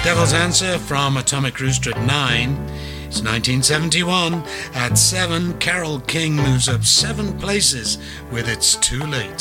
Devil's Answer from Atomic Rooster at 9. It's 1971. At 7, Carole King moves up 7 places with It's Too Late.